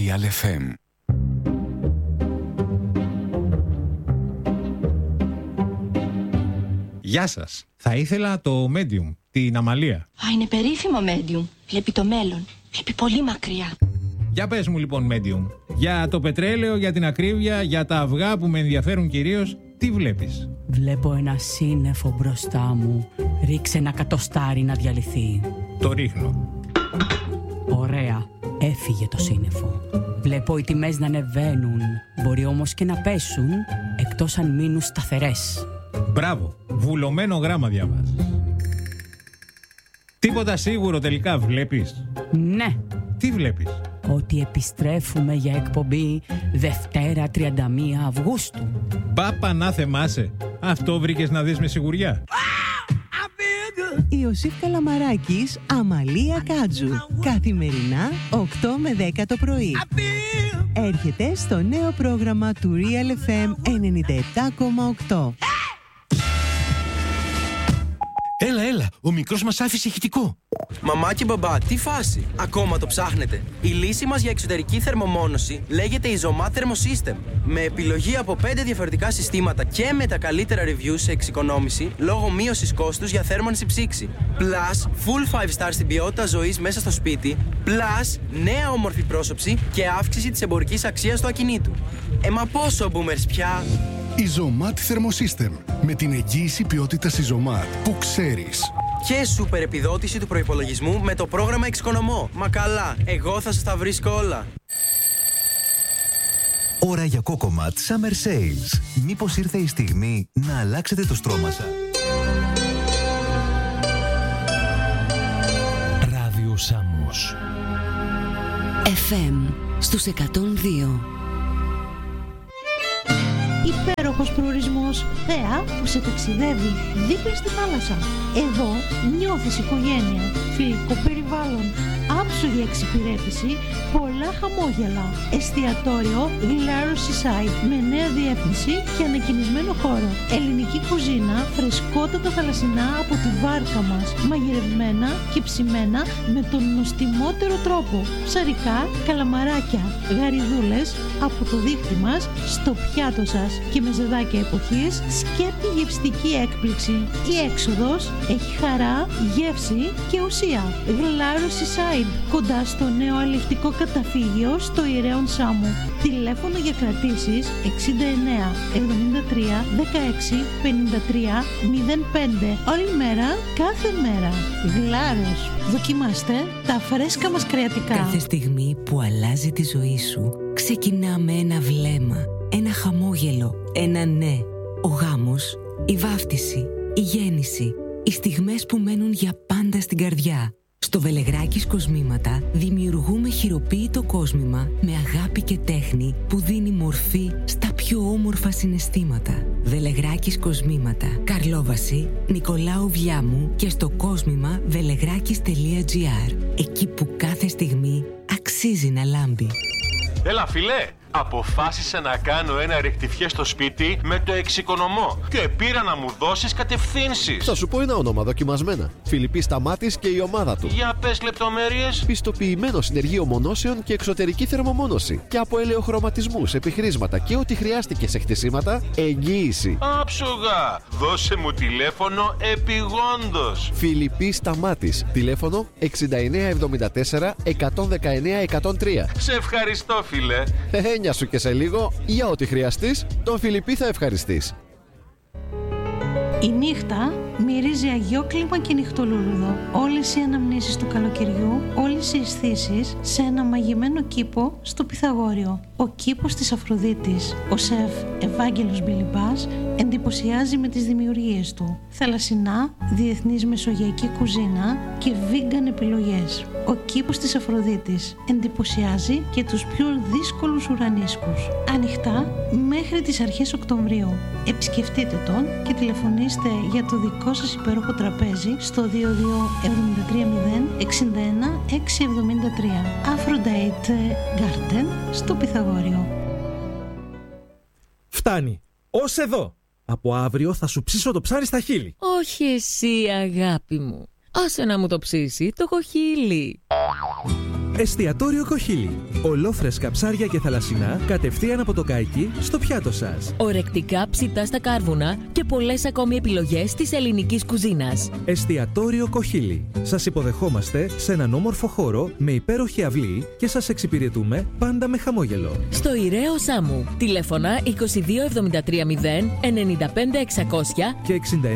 Real FM. Γεια σας. Θα ήθελα το Medium, την Αμαλία. Α, είναι περίφημο Medium. Βλέπει το μέλλον. Βλέπει πολύ μακριά. Για πες μου λοιπόν Medium. Για το πετρέλαιο, για την ακρίβεια, για τα αυγά που με ενδιαφέρουν κυρίως, τι βλέπεις? Βλέπω ένα σύννεφο μπροστά μου. Ρίξε ένα κατοστάρι να διαλυθεί. Το ρίχνω. Ωραία. Έφυγε το σύννεφο. Βλέπω οι τιμές να ανεβαίνουν. Μπορεί όμως και να πέσουν, εκτός αν μείνουν σταθερές. Μπράβο. Βουλωμένο γράμμα διαβάζεις. Τίποτα σίγουρο τελικά βλέπεις? Ναι. Τι βλέπεις? Ότι επιστρέφουμε για εκπομπή Δευτέρα 31 Αυγούστου. Πάπα να θεμάσαι. Αυτό βρήκες να δεις με σιγουριά? Ιωσήφ Καλαμαράκης, Αμαλία Κάτζου. Καθημερινά 8 με 10 το πρωί. Έρχεται στο νέο πρόγραμμα του Real FM 97,8. Έλα, ο μικρός μας άφησε ηχητικό. Μαμά και μπαμπά, τι φάση? Ακόμα το ψάχνετε? Η λύση μας για εξωτερική θερμομόνωση λέγεται Isomat Thermosystem. Με επιλογή από 5 διαφορετικά συστήματα και με τα καλύτερα reviews σε εξοικονόμηση λόγω μείωσης κόστους για θέρμανση ψήξη. Plus, full 5 star στην ποιότητα ζωής μέσα στο σπίτι. Plus, νέα όμορφη πρόσωψη και αύξηση της εμπορικής αξίας του ακινήτου. Μα πόσο boomers πια? Isomat Thermosystem. Με την εγγύηση ποιότητας Isomat που ξέρεις. Και σούπερ επιδότηση του προϋπολογισμού με το πρόγραμμα Εξοικονομώ. Μα καλά, εγώ θα σας τα βρίσκω όλα. Ώρα για Cocomat Summer Sales. Μήπως ήρθε η στιγμή να αλλάξετε το στρώμα σας? Ράδιο Σάμος FM στους 102. Υπέροχος προορισμός, θέα που σε ταξιδεύει δίπλα στη θάλασσα. Εδώ νιώθεις οικογένεια, φιλικό περιβάλλον, άψογη εξυπηρέτηση, πολλά χαμόγελα. Εστιατόριο Glarus Seaside με νέα διεύθυνση και ανακοινισμένο χώρο. Ελληνική κουζίνα, φρεσκότατα θαλασσινά από τη βάρκα μας, μαγειρευμένα και ψημένα με τον νοστιμότερο τρόπο. Ψαρικά, καλαμαράκια, γαριδούλες από το δίχτυ μας στο πιάτο σας και με ζεδάκια εποχής, σκέπτη γευστική έκπληξη. Η έξοδος έχει χαρά, γεύση και ουσία. Glarus Seaside, κοντά στο νέο αλλιευτικό καταφύγιο στο Ιερέον Σάμου. Τηλέφωνο για κρατήσεις 69 73 16 53 05. Όλη μέρα, κάθε μέρα. Glarus. Δοκιμάστε τα φρέσκα μας κρεατικά. Κάθε στιγμή που αλλάζει τη ζωή σου ξεκινά με ένα βλέμμα, ένα χαμόγελο, ένα ναι. Ο γάμος, η βάφτιση, η γέννηση, οι στιγμές που μένουν για πάντα στην καρδιά. Στο Βελεγράκης Κοσμήματα δημιουργούμε χειροποίητο κόσμημα με αγάπη και τέχνη που δίνει μορφή στα πιο όμορφα συναισθήματα. Βελεγράκης Κοσμήματα, Καρλόβαση, Νικολάου Βιάμου και στο κόσμημα velegrάκis.gr. Εκεί που κάθε στιγμή αξίζει να λάμπει. Έλα φίλε, αποφάσισα να κάνω ένα ρεκτιφιέ στο σπίτι με το Εξοικονομώ και πήρα να μου δώσεις κατευθύνσεις. Θα σου πω ένα όνομα δοκιμασμένα. Φιλιππής Σταμάτης και η ομάδα του. Για πες λεπτομέρειες. Πιστοποιημένο συνεργείο μονώσεων και εξωτερική θερμομόνωση. Και από ελαιοχρωματισμούς, επιχρήσματα και ό,τι χρειάστηκε σε χτισήματα, εγγύηση. Άψογα! Δώσε μου τηλέφωνο επιγόντως. Φιλιππής Σταμάτης. Τηλέφωνο 6974 119 103. Σε ευχαριστώ φίλε. Έννοια σου και σε λίγο, για ό,τι χρειαστείς, τον Φιλιππή θα ευχαριστείς. Η νύχτα μυρίζει αγιόκλιμα και νυχτολούλουδο. Όλες οι αναμνήσεις του καλοκαιριού, όλες οι αισθήσεις σε ένα μαγεμένο κήπο στο Πυθαγόριο. Ο κήπος της Αφροδίτης. Ο σεφ Ευάγγελος Μπιλιμπάς εντυπωσιάζει με τις δημιουργίες του. Θαλασσινά, διεθνής μεσογειακή κουζίνα και vegan επιλογές. Ο κήπος της Αφροδίτης εντυπωσιάζει και τους πιο δύσκολους ουρανίσκους. Ανοιχτά μέχρι τις αρχές Οκτωβρίου. Επισκεφτείτε τον και τηλεφωνήστε για το δικό σας υπέροχο τραπέζι στο 22 730 61 673. Aphrodite Garden στο Πυθαγόριο. Φτάνει. Ως εδώ. Από αύριο θα σου ψήσω το ψάρι στα χείλη. Όχι εσύ αγάπη μου. Άσε να μου το ψήσει το κοχύλι. Εστιατόριο Κοχύλι. Ολόφρεσκα ψάρια και θαλασσινά κατευθείαν από το καϊκί στο πιάτο σας. Ορεκτικά ψητά στα κάρβουνα και πολλές ακόμη επιλογές της ελληνικής κουζίνας. Εστιατόριο Κοχύλι. Σας υποδεχόμαστε σε έναν όμορφο χώρο με υπέροχη αυλή και σας εξυπηρετούμε πάντα με χαμόγελο. Στο Ιραίο Σάμου. Τηλέφωνα 2273 0 95 600 και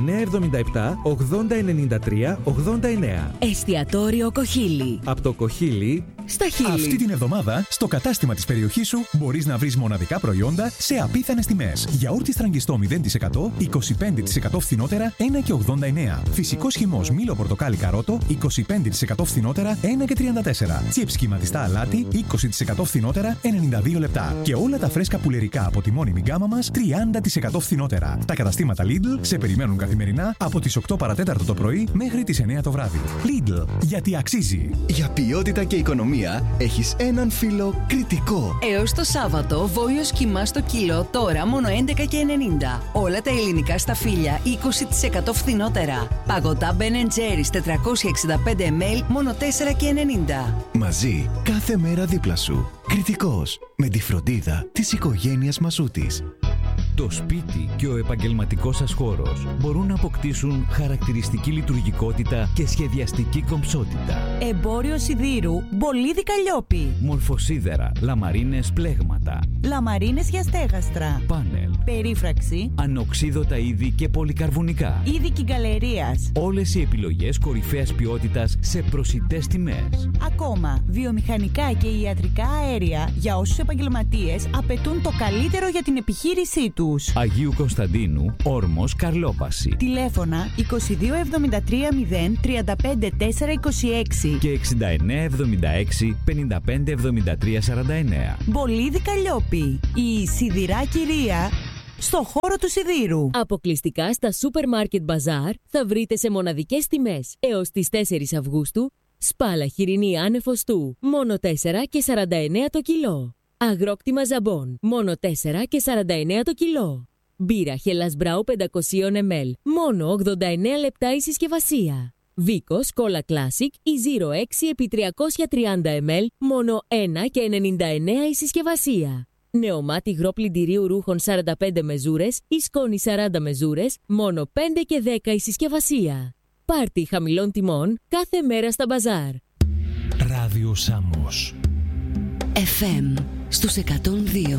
6977 80 93 89. Εστιατόριο Κοχύλι. Από το Κοχύλι στα χείλη. Αυτή την εβδομάδα στο κατάστημα της περιοχής σου μπορείς να βρεις μοναδικά προϊόντα σε απίθανες τιμές. Γιαούρτι στραγγιστό 0%, 25% φθηνότερα 1,89. Φυσικός χυμός μήλο πορτοκάλι καρότο 25% φθηνότερα 1,34. Τσιπς σχηματιστά αλάτι 20% φθηνότερα 92 λεπτά. Και όλα τα φρέσκα πουλερικά από τη μόνιμη γκάμα μας 30% φθηνότερα. Τα καταστήματα Lidl σε περιμένουν καθημερινά από τις 8 παρατέταρτο το πρωί μέχρι τις 9 το βράδυ. Lidl, γιατί αξίζει. Για ποιότητα και οικονομία έχεις έναν φίλο Κρητικό. Έως το Σάββατο, βόλιος κιμά στο κιλό, τώρα μόνο 11,90. Όλα τα ελληνικά σταφύλια 20% φθηνότερα. Παγωτά Ben & Jerry's 465 ml, μόνο 4,90. Μαζί, κάθε μέρα δίπλα σου. Κρητικός, με τη φροντίδα της οικογένειας Μασούτης. Το σπίτι και ο επαγγελματικός σας χώρος μπορούν να αποκτήσουν χαρακτηριστική λειτουργικότητα και σχεδιαστική κομψότητα. Εμπόριο σιδήρου Μπολίδι Καλλιόπη. Μορφοσίδερα, λαμαρίνες πλέγματα. Λαμαρίνες για στέγαστρα. Πάνελ. Περίφραξη. Ανοξίδωτα είδη και πολυκαρβουνικά. Είδη κυγκαλερίας. Όλες οι επιλογές κορυφαίας ποιότητας σε προσιτές τιμές. Ακόμα, βιομηχανικά και ιατρικά αέρια για όσους επαγγελματίες απαιτούν το καλύτερο για την επιχείρησή τους. Αγίου Κωνσταντίνου, Όρμος, Καρλόπαση. Τηλέφωνα 2273 0 35 426 και 6976 55 73 49. Μπολίδι Καλλιόπη, η σιδηρά κυρία στο χώρο του σιδήρου. Αποκλειστικά στα Supermarket Bazaar θα βρείτε σε μοναδικές τιμές έως τις 4 Αυγούστου σπάλα χοιρινή άνεφοστού μόνο 4 και 49 το κιλό. Αγρόκτημα Ζαμπόν, μόνο 4 και 49 το κιλό. Μπύρα Hellas Brau 500 ml, μόνο 89 λεπτά η συσκευασία. Βίκος Cola Classic η 06 επί 330 ml, μόνο 1 και 99 η συσκευασία. Νεομάτι υγρό πλυντηρίου ρούχων 45 μεζούρες ή σκόνη 40 μεζούρες, μόνο 5 και 10 η συσκευασία. Πάρτι χαμηλών τιμών κάθε μέρα στα μπαζάρ. Ράδιο Σάμος. FM στους 102.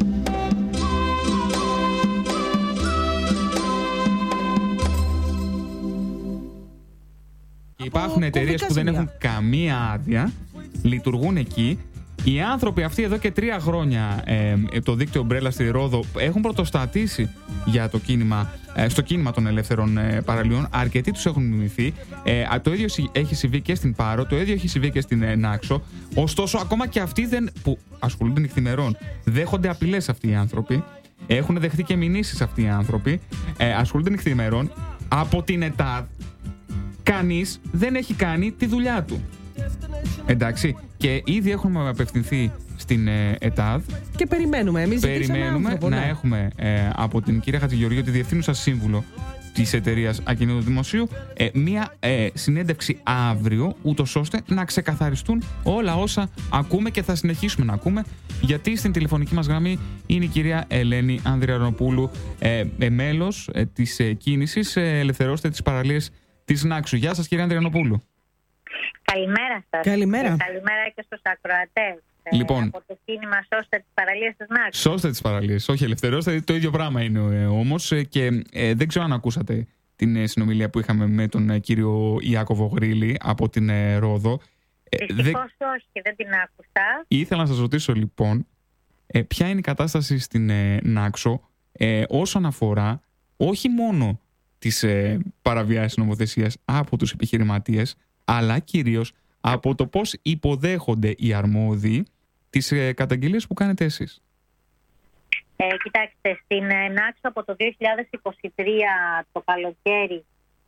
Υπάρχουν εταιρείες που δεν έχουν καμία άδεια, λειτουργούν εκεί. Οι άνθρωποι αυτοί εδώ και 3 χρόνια το δίκτυο Ομπρέλα στη Ρόδο έχουν πρωτοστατήσει για το κίνημα, στο κίνημα των ελεύθερων παραλίων. Αρκετοί τους έχουν μιμηθεί. Το ίδιο έχει συμβεί και στην Πάρο, το ίδιο έχει συμβεί και στην Νάξο. Ωστόσο, ακόμα και αυτοί που ασχολούνται νυχθημερών δέχονται απειλές αυτοί οι άνθρωποι. Έχουν δεχτεί και μηνύσεις αυτοί οι άνθρωποι. Ασχολούνται νυχθημερών. Από την ΕΤΑΔ, κανείς δεν έχει κάνει τη δουλειά του. Εντάξει, και ήδη έχουμε απευθυνθεί στην ΕΤΑΔ. Και περιμένουμε εμείς. Περιμένουμε να έχουμε από την κυρία Χατζηγεωργίου, τη διευθύνουσα σύμβουλο της εταιρείας Ακινήτου Δημοσίου, μία συνέντευξη αύριο, ούτως ώστε να ξεκαθαριστούν όλα όσα ακούμε και θα συνεχίσουμε να ακούμε, γιατί στην τηλεφωνική μας γραμμή είναι η κυρία Ελένη Ανδριανοπούλου, μέλος της κίνησης Ελευθερώστε τις παραλίες της Νάξου. Γεια σας, κυρία Ανδριανοπούλου. Καλημέρα σας. Καλημέρα. Και καλημέρα και στους ακροατές. Λοιπόν, από το κίνημα Σώστε τις παραλίες της Νάξου. Σώστε τις παραλίες, όχι ελευθερώστε, το ίδιο πράγμα είναι όμως. Και δεν ξέρω αν ακούσατε την συνομιλία που είχαμε με τον κύριο Ιάκωβο Γρήλη από την Ρόδο. Δυστυχώς όχι, δεν την άκουσα. Ήθελα να σας ρωτήσω λοιπόν, ποια είναι η κατάσταση στην Νάξο όσον αφορά όχι μόνο τις παραβιάσεις νομοθεσίας από τους επιχειρηματίες, αλλά κυρίως από το πώς υποδέχονται οι αρμόδιοι τις καταγγελίες που κάνετε εσείς. Κοιτάξτε, στην Νάξο από το 2023 το καλοκαίρι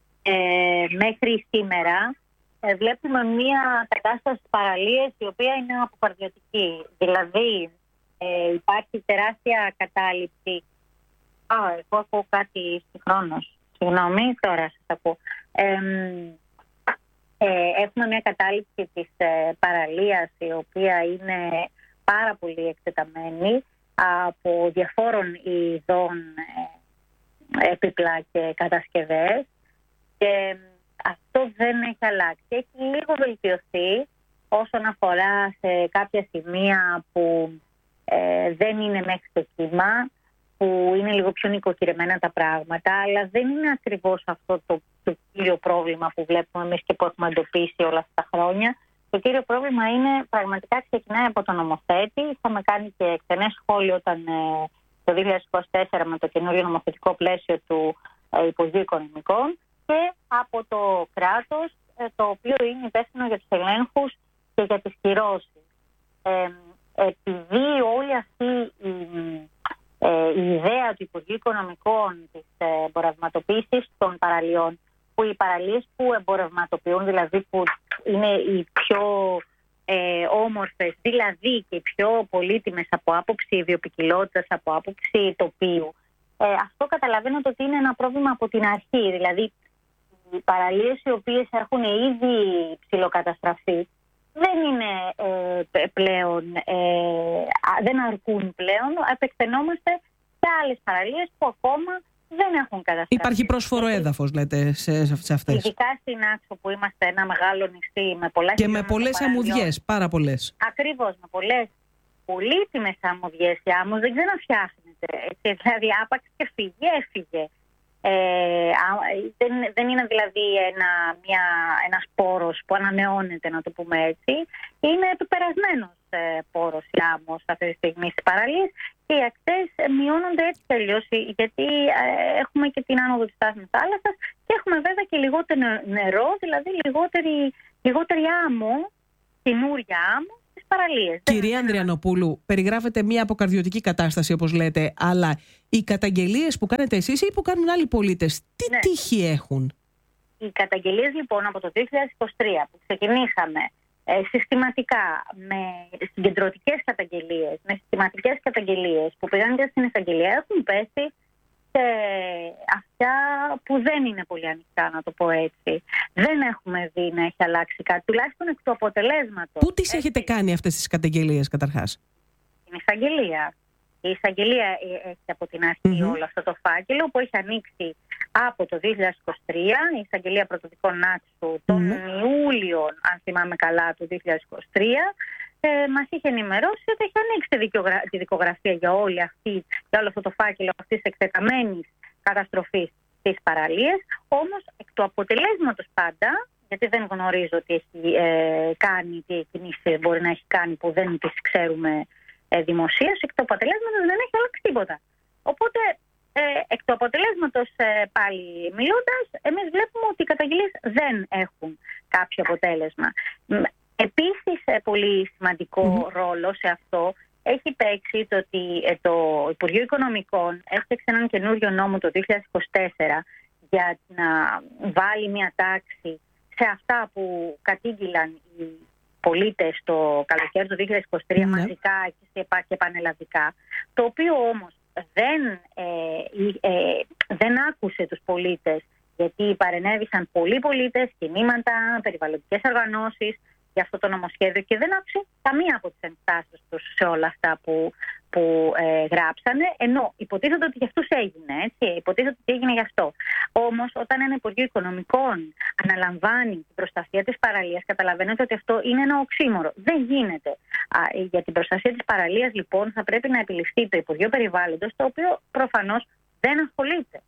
μέχρι σήμερα βλέπουμε μια κατάσταση παραλίες η οποία είναι αποκαρδιωτική. Δηλαδή υπάρχει τεράστια κατάληψη. Εγώ ακούω κάτι συγχρόνως. Συγγνώμη, τώρα σας ακούω. Έχουμε μια κατάληψη της παραλίας, η οποία είναι πάρα πολύ εκτεταμένη από διαφόρων ειδών έπιπλα και κατασκευές, και αυτό δεν έχει αλλάξει. Έχει λίγο βελτιωθεί όσον αφορά σε κάποια σημεία που δεν είναι μέχρι το κύμα, που είναι λίγο πιο νοικοκυρεμένα τα πράγματα, αλλά δεν είναι ακριβώς αυτό το κύριο πρόβλημα που βλέπουμε εμείς και που έχουμε εντοπίσει όλα αυτά τα χρόνια. Το κύριο πρόβλημα είναι, πραγματικά ξεκινάει από τον νομοθέτη. Είχαμε κάνει και εκτενές σχόλιο όταν το 2024 με το καινούριο νομοθετικό πλαίσιο του Υπουργείου Οικονομικών, και από το κράτος, το οποίο είναι υπεύθυνο για τους ελέγχους και για τις κυρώσεις. Επειδή όλη αυτή η ιδέα του Υπουργείου Οικονομικών της εμπορευματοποίησης των παραλίων, που οι παραλίες που εμπορευματοποιούν, δηλαδή που είναι οι πιο όμορφες, δηλαδή και οι πιο πολύτιμες από άποψη βιοποικιλότητας, από άποψη τοπίου, αυτό καταλαβαίνετε ότι είναι ένα πρόβλημα από την αρχή. Δηλαδή, οι παραλίες οι οποίες έχουν ήδη ψιλοκαταστραφεί δεν είναι πλέον, δεν αρκούν πλέον. Επεκτενόμαστε σε άλλες παραλίες που ακόμα δεν έχουν καταστραφεί. Υπάρχει πρόσφορο έδαφος, λέτε, σε αυτές. Ειδικά στην Άξο, που είμαστε ένα μεγάλο νησί με πολλά και με πολλές αμμουδιές, πάρα πολλές. Ακριβώς, με πολλές πολύτιμες αμμουδιές. Η άμμος δεν ξαναφτιάχνεται. Δηλαδή, άπαξ και φύγει, έφυγε. Δεν είναι δηλαδή ένας πόρος που ανανεώνεται, να το πούμε έτσι. Είναι επιπερασμένος πόρος η άμμος αυτή τη στιγμή στις παραλίες, και οι ακτές μειώνονται έτσι τελείως, γιατί έχουμε και την άνοδο της στάθμης θάλασσας και έχουμε βέβαια και λιγότερο νερό, δηλαδή λιγότερη άμμο, καινούρια άμμο στις παραλίες. Κυρία Ανδριανοπούλου, περιγράφετε μια αποκαρδιωτική κατάσταση, όπως λέτε, αλλά οι καταγγελίες που κάνετε εσείς ή που κάνουν άλλοι πολίτες, τι τύχη έχουν? Οι καταγγελίες λοιπόν από το 2023 που ξεκινήσαμε συστηματικά με συγκεντρωτικές καταγγελίες, με συστηματικές καταγγελίες που πήγαν και στην εισαγγελία, έχουν πέσει σε αυτά που δεν είναι πολύ ανοιχτά, να το πω έτσι. Δεν έχουμε δει να έχει αλλάξει κάτι, τουλάχιστον εκ του αποτελέσματος. Πού τις έχετε κάνει αυτές τις καταγγελίες καταρχάς? Στην εισαγγελία. Η εισαγγελία έχει από την αρχή όλο αυτό το φάκελο που έχει ανοίξει από το 2023, η εισαγγελία πρωτοδικών Νάτσου τον Ιούλιο, αν θυμάμαι καλά, του 2023. Μας είχε ενημερώσει ότι έχει ανοίξει τη δικογραφία για όλο αυτό το φάκελο αυτής της εκτεταμένης καταστροφής στις παραλίες. Όμως εκ του αποτελέσματος πάντα, γιατί δεν γνωρίζω τι έχει κάνει, τι κινήσεις μπορεί να έχει κάνει που δεν τις ξέρουμε δημοσίως, εκ του αποτελέσματος δεν έχει αλλάξει τίποτα. Οπότε εκ του αποτελέσματος πάλι μιλώντας, εμείς βλέπουμε ότι οι καταγγελίες δεν έχουν κάποιο αποτέλεσμα. Επίσης, πολύ σημαντικό ρόλο σε αυτό έχει παίξει το ότι το Υπουργείο Οικονομικών έφτιαξε έναν καινούριο νόμο το 2024 για να βάλει μια τάξη σε αυτά που κατήγγυλαν οι πολίτες το καλοκαίρι του 2023 μαζικά και πανελλαδικά, το οποίο όμως δεν άκουσε τους πολίτες, γιατί παρενέβησαν πολλοί πολίτες, κινήματα, περιβαλλοντικές οργανώσεις για αυτό το νομοσχέδιο, και δεν άκουσε καμία από τις ενστάσεις τους σε όλα αυτά που γράψανε, ενώ υποτίθεται ότι για αυτούς έγινε, έτσι, υποτίθεται ότι έγινε γι' αυτό. Όμως, όταν ένα Υπουργείο Οικονομικών αναλαμβάνει την προστασία της παραλίας, καταλαβαίνετε ότι αυτό είναι ένα οξύμορο. Δεν γίνεται. Για την προστασία της παραλίας, λοιπόν, θα πρέπει να επιληφθεί το Υπουργείο Περιβάλλοντος, το οποίο προφανώς δεν ασχολείται.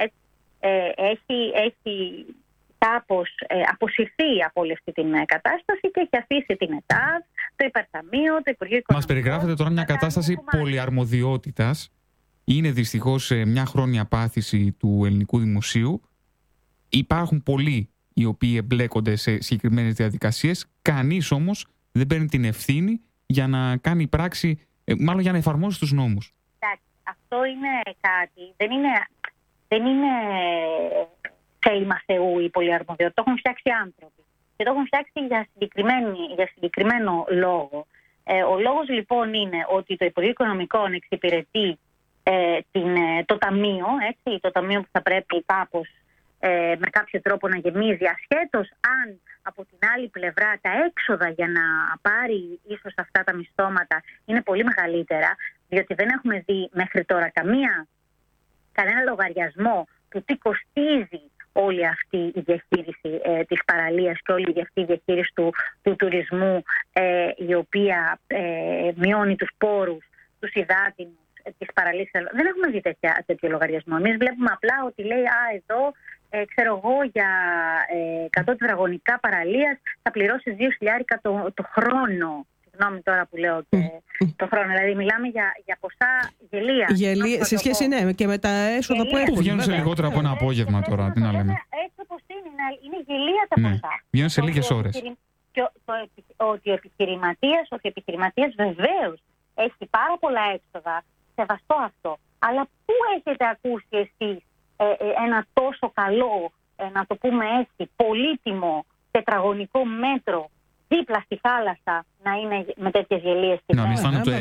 Έχει κάπως αποσυρθεί από όλη αυτή την κατάσταση και έχει αφήσει την ΕΤΑΔ, το Υπερταμείο, το Υπουργείο Οικονομικών. Μας περιγράφετε τώρα μια κατάσταση πολυαρμοδιότητας. Είναι δυστυχώς μια χρόνια πάθηση του ελληνικού δημοσίου. Υπάρχουν πολλοί οι οποίοι εμπλέκονται σε συγκεκριμένες διαδικασίες. Κανείς όμως δεν παίρνει την ευθύνη για να κάνει πράξη, μάλλον για να εφαρμόσει τους νόμους. Εντάξει, αυτό είναι κάτι. Δεν είναι θέλημα Θεού η πολυαρμοδιότητα. Το έχουν φτιάξει άνθρωποι. Και το έχουν φτιάξει για συγκεκριμένο λόγο. Ο λόγος λοιπόν είναι ότι το Υπουργείο Οικονομικών εξυπηρετεί το ταμείο, έτσι, το ταμείο που θα πρέπει κάπως με κάποιο τρόπο να γεμίζει, ασχέτως αν από την άλλη πλευρά τα έξοδα για να πάρει ίσως αυτά τα μισθώματα είναι πολύ μεγαλύτερα, διότι δεν έχουμε δει μέχρι τώρα κανένα λογαριασμό του τι κοστίζει όλη αυτή η διαχείριση της παραλίας και όλη αυτή η διαχείριση του τουρισμού, η οποία μειώνει τους πόρους, τους υδάτινους της παραλίας. Δεν έχουμε δει τέτοιο λογαριασμό. Εμείς βλέπουμε απλά ότι λέει εδώ, ξέρω εγώ, για 100 τετραγωνικά παραλίας θα πληρώσεις 2.000 το χρόνο. Συγγνώμη τώρα που λέω και το χρόνο. Δηλαδή μιλάμε για ποσά γελία. Σε σχέση και με τα έσοδα που έχουν. Που βγαίνουν σε λιγότερο από ένα απόγευμα τώρα, τι να λέμε. Έτσι όπως είναι γελία τα ποσά. Βγαίνουν σε λίγες ώρες. Ότι ο επιχειρηματίας βεβαίως έχει πάρα πολλά έξοδα, σεβαστό αυτό. Αλλά πού έχετε ακούσει εσείς ένα τόσο καλό, να το πούμε έτσι, πολύτιμο τετραγωνικό μέτρο δίπλα στη θάλασσα να είναι με τέτοιες γελίες τιμές?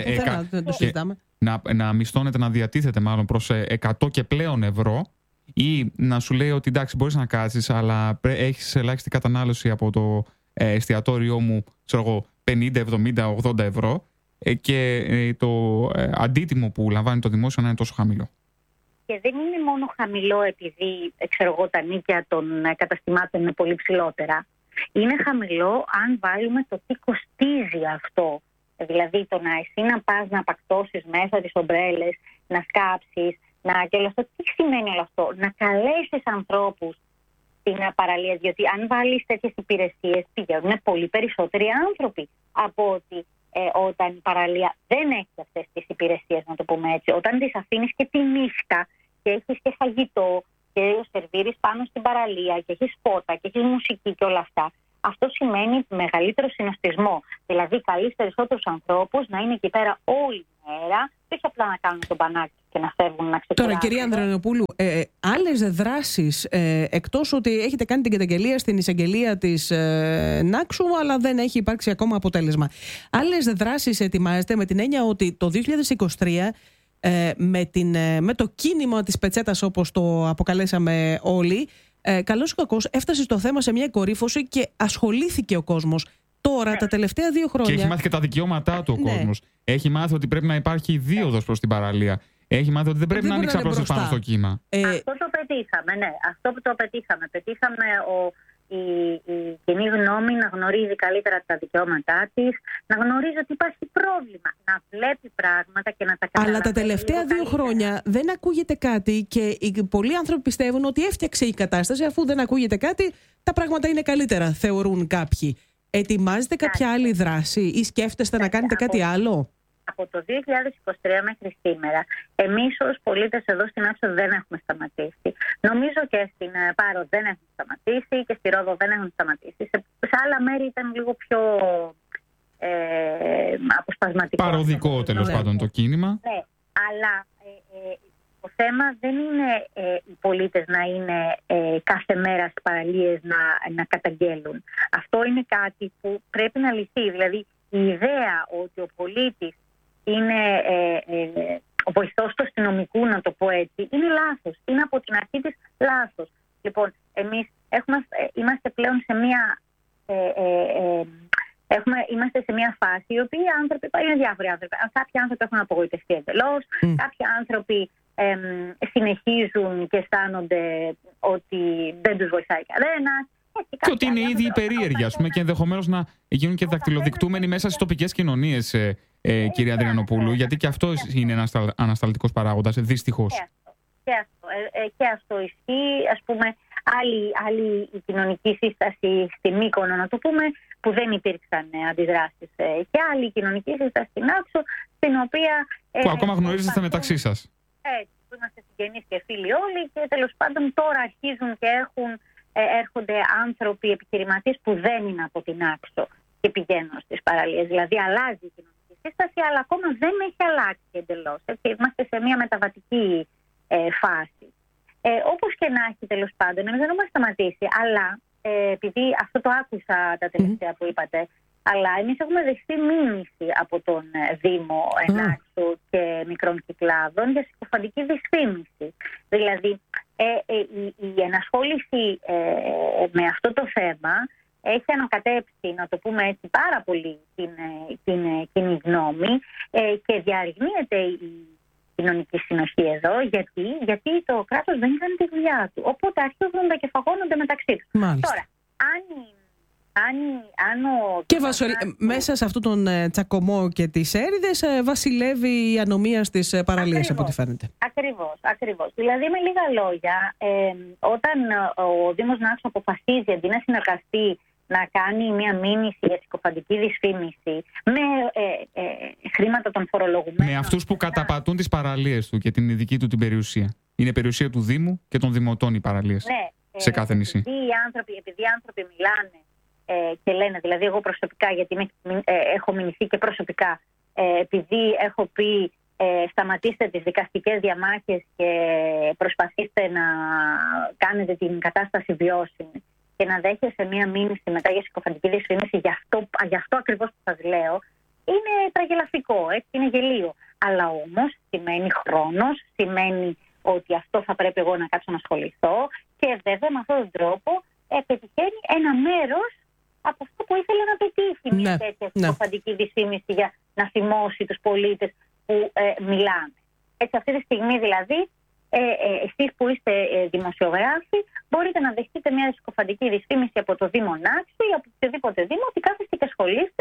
Να μισθώνεται, να διατίθεται μάλλον προς 100 και πλέον ευρώ, ή να σου λέει ότι εντάξει μπορείς να κάτσεις, αλλά έχεις ελάχιστη κατανάλωση από το εστιατόριό μου, ξέρω εγώ, 50, 70, 80 ευρώ, και το αντίτιμο που λαμβάνει το δημόσιο να είναι τόσο χαμηλό. Και δεν είναι μόνο χαμηλό επειδή, ξέρω εγώ, τα νίκια των καταστημάτων είναι πολύ ψηλότερα. Είναι χαμηλό αν βάλουμε το τι κοστίζει αυτό. Δηλαδή το να εσύ να πας να απακτώσεις μέσα τις ομπρέλες, να σκάψεις, και όλο αυτό. Τι σημαίνει όλο αυτό? Να καλέσεις ανθρώπους στην παραλία, διότι αν βάλεις τέτοιες υπηρεσίες πηγαίνουν πολύ περισσότεροι άνθρωποι από ότι όταν η παραλία δεν έχει αυτές τις υπηρεσίες, να το πούμε έτσι. Όταν τις αφήνεις και τη νύχτα και έχεις και φαγητό και σερβίρεις πάνω στην παραλία και έχεις φώτα και έχεις μουσική και όλα αυτά, αυτό σημαίνει μεγαλύτερο συνοστισμό. Δηλαδή καλείς περισσότερους ανθρώπους να είναι εκεί πέρα όλη μέρα και όχι απλά να κάνουν τον πανάκι και να φεύγουν να ξεκουράσουν. Τώρα, κυρία Ανδρανοπούλου, άλλες δράσεις, εκτός ότι έχετε κάνει την καταγγελία στην εισαγγελία της Νάξου, αλλά δεν έχει υπάρξει ακόμα αποτέλεσμα. Άλλες δράσεις ετοιμάζετε με την έννοια ότι το 2023 με το κίνημα της πετσέτας, όπως το αποκαλέσαμε όλοι, καλώς ή κακώς έφτασε στο θέμα σε μια κορύφωση και ασχολήθηκε ο κόσμος. Τώρα, τα τελευταία 2 χρόνια. Και έχει μάθει και τα δικαιώματά του ο κόσμος. Έχει μάθει ότι πρέπει να υπάρχει δίωδος προς την παραλία. Έχει μάθει ότι δεν πρέπει να ανοίξει απλώς πάνω στο κύμα. Αυτό το πετύχαμε, ναι. Αυτό που το πετύχαμε. Πετύχαμε η κοινή γνώμη να γνωρίζει καλύτερα τα δικαιώματά της, να γνωρίζει ότι υπάρχει πρόβλημα, να βλέπει πράγματα και να τα καταλαβαίνει. Αλλά τα τελευταία 2 χρόνια δεν ακούγεται κάτι και πολλοί άνθρωποι πιστεύουν ότι έφτιαξε η κατάσταση, αφού δεν ακούγεται κάτι, τα πράγματα είναι καλύτερα, θεωρούν κάποιοι. Ετοιμάζετε κάποια άλλη δράση ή σκέφτεστε να κάνετε κάτι άλλο? Από το 2023 μέχρι σήμερα, εμείς ως πολίτες εδώ στην Άξο δεν έχουμε σταματήσει. Νομίζω και στην Πάρο δεν έχουν σταματήσει και στη Ρόδο δεν έχουν σταματήσει. Σε άλλα μέρη ήταν λίγο πιο αποσπασματικό. Παροδικό τέλος πάντων το κίνημα. Ναι, αλλά το θέμα δεν είναι οι πολίτες να είναι κάθε μέρα στις παραλίες να καταγγέλουν. Αυτό είναι κάτι που πρέπει να λυθεί. Δηλαδή η ιδέα ότι ο πολίτης είναι ο βοηθός του αστυνομικού, να το πω έτσι, είναι λάθος. Είναι από την αρχή της λάθος. Λοιπόν, εμείς είμαστε πλέον σε μια είμαστε σε μια φάση οι οποίοι άνθρωποι, είναι διάφοροι άνθρωποι. Κάποιοι άνθρωποι έχουν απογοητευτεί εντελώς, κάποιοι άνθρωποι συνεχίζουν και αισθάνονται ότι δεν τους βοηθάει κανένας. Και ότι είναι ήδη περίεργοι, ας πούμε, και ενδεχομένως να γίνουν και δακτυλοδεικτούμενοι μέσα στις τοπικές κοινωνίες, κυρία Ανδριανοπούλου, γιατί και αυτό είναι ένας ανασταλτικός παράγοντας, δυστυχώς. Και αυτό ισχύει. Ας πούμε, άλλη η κοινωνική σύσταση στη Μύκονο, να το πούμε, που δεν υπήρξαν αντιδράσεις. Και άλλη η κοινωνική σύσταση στην Άξο, στην οποία... που ακόμα γνωρίζεστε μεταξύ σας. Έτσι, που είμαστε συγγενείς και φίλοι όλοι, και τέλος πάντων τώρα αρχίζουν και έρχονται άνθρωποι, επιχειρηματίες που δεν είναι από την Άξο και πηγαίνουν στις παραλίες. Δηλαδή αλλάζει η κοινωνική σύσταση, αλλά ακόμα δεν έχει αλλάξει εντελώς. Είμαστε σε μια μεταβατική φάση. Όπως και να έχει, τέλος πάντων, εμείς δεν έχουμε σταματήσει, αλλά επειδή αυτό το άκουσα τα τελευταία που είπατε, αλλά εμείς έχουμε δεχτεί μήνυση από τον Δήμο Ενάξου και Μικρών Κυκλάδων για συκοφαντική δυσφήμιση. Δηλαδή, η ενασχόληση με αυτό το θέμα έχει ανακατέψει, να το πούμε έτσι, πάρα πολύ την κοινή γνώμη και διαρριγνύεται η κοινωνική συνοχή εδώ. Γιατί το κράτος δεν κάνει τη δουλειά του. Οπότε αρχίζουν και φαγώνονται μεταξύ τους. Τώρα, και μέσα σε αυτόν τον τσακωμό και τις έρηδες βασιλεύει η ανομία στις παραλίες, από ό,τι φαίνεται. Ακριβώς. Δηλαδή, με λίγα λόγια, όταν ο Δήμος Νάξου αποφασίζει αντί να συνεργαστεί να κάνει μια μήνυση για συκοφαντική δυσφήμιση με χρήματα των φορολογουμένων. Με αυτούς που καταπατούν τις παραλίες του και την δική του την περιουσία. Είναι περιουσία του Δήμου και των δημοτών οι παραλίες. Ναι, σε κάθε νησί. Επειδή οι άνθρωποι μιλάνε και λένε, δηλαδή εγώ προσωπικά, γιατί έχω μηνυθεί και προσωπικά, επειδή έχω πει σταματήστε τις δικαστικές διαμάχες και προσπαθήστε να κάνετε την κατάσταση βιώσιμη και να δέχεσαι μία μήνυση μετά για συκοφαντική δυσφήμιση, γι' αυτό ακριβώς που σας λέω, είναι τραγελαφικό, έτσι, είναι γελίο. Αλλά όμως σημαίνει χρόνος, σημαίνει ότι αυτό θα πρέπει εγώ να κάτσω να ασχοληθώ και βέβαια με αυτόν τον τρόπο πετυχαίνει ένα μέρος από αυτό που ήθελε να πετύχει μια τέτοια συκοφαντική δυσφήμιση για να θυμώσει τους πολίτες που μιλάνε. Έτσι, αυτή τη στιγμή δηλαδή, εσείς που είστε δημοσιογράφοι, μπορείτε να δεχτείτε μια συκοφαντική δυσφήμιση από το Δήμο Νάξου ή από οποιοδήποτε Δήμο ότι κάθεστε και ασχολείστε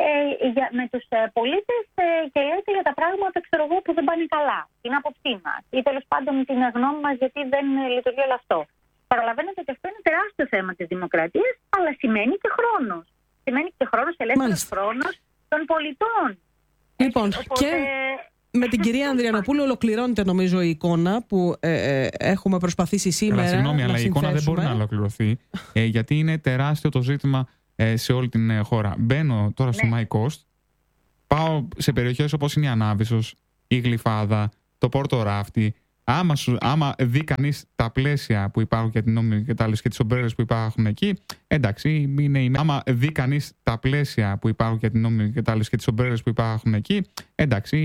με τους πολίτες και λέτε για τα πράγματα, ξέρω εγώ, που δεν πάνε καλά, την άποψή μας ή τέλος πάντων την γνώμη μας γιατί δεν λειτουργεί όλο αυτό. Παραλαβαίνετε ότι αυτό είναι τεράστιο θέμα της δημοκρατίας, αλλά σημαίνει και χρόνος. Σημαίνει και χρόνος, ελεύθερος χρόνος των πολιτών. Λοιπόν, και με την κυρία Ανδριανοπούλου ολοκληρώνεται νομίζω η εικόνα που έχουμε προσπαθήσει σήμερα. Συγγνώμη, αλλά η συνθέσουμε. εικόνα δεν μπορεί να ολοκληρωθεί, γιατί είναι τεράστιο το ζήτημα σε όλη την χώρα. Μπαίνω τώρα στο My Coast, πάω σε περιοχές όπως είναι η Ανάβησος, η Γλυφάδα, το Πόρτο Ράφτη. Άμα δει κανείς τα πλαίσια που υπάρχουν για την νόμιμη εκμετάλλευση και τις ομπρέλες που υπάρχουν εκεί, εντάξει, άμα δει κανείς τα πλαίσια που υπάρχουν για την νόμιμη εκμετάλλευση και τις ομπρέλες που υπάρχουν εκεί, εντάξει.